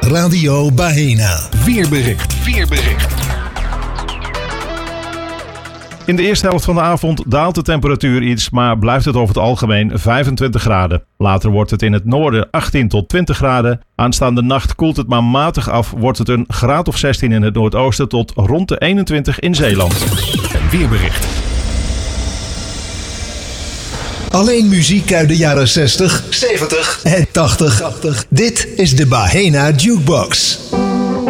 Radio Baena. Weerbericht. In de eerste helft van de avond daalt de temperatuur iets, maar blijft het over het algemeen 25 graden. Later wordt het in het noorden 18 tot 20 graden. Aanstaande nacht koelt het maar matig af, wordt het een graad of 16 in het noordoosten tot rond de 21 in Zeeland. Weerbericht. Alleen muziek uit de jaren 60, 70 en 80. Dit is de Baena Jukebox.